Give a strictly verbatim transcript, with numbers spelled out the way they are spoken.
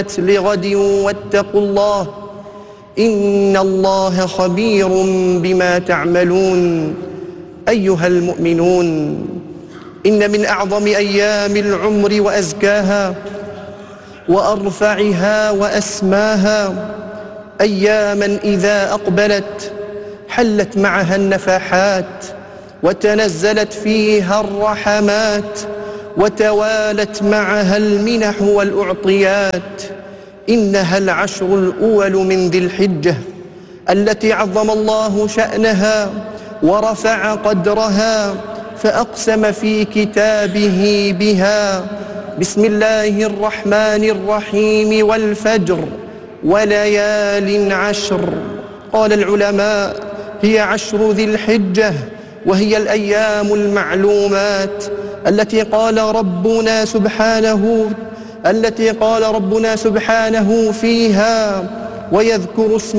لغد واتقوا الله إن الله خبير بما تعملون. أيها المؤمنون، إن من أعظم أيام العمر وأزكاها وأرفعها وأسماها أياما إذا أقبلت حلت معها النفحات وتنزلت فيها الرحمات وتوالت معها المنح والأعطيات. إنها العشر الأول من ذي الحجة التي عظم الله شأنها ورفع قدرها، فأقسم في كتابه بها: بسم الله الرحمن الرحيم والفجر وليال عشر. قال العلماء: هي عشر ذي الحجة، وهي الأيام المعلومات التي قال ربنا سبحانه التي قال ربنا سبحانه فيها: ويذكر اسم